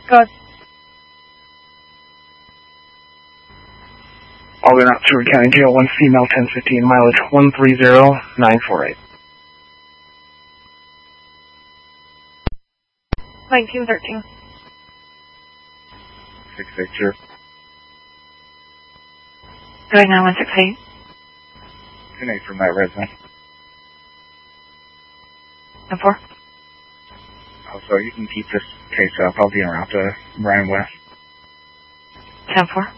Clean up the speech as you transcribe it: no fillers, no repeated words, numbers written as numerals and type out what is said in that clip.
Good. Alden out Seward County Jail, 1 female, 1015, mileage 130948. 1913. 660. Going on 168. 10-8 from that resident. 10-4. Also, you can keep this case up. I'll be en route to Bryan West. 10-4.